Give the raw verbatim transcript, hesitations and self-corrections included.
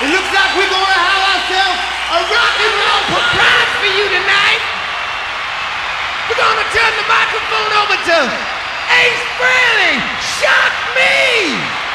It looks like we're gonna have ourselves a rock and roll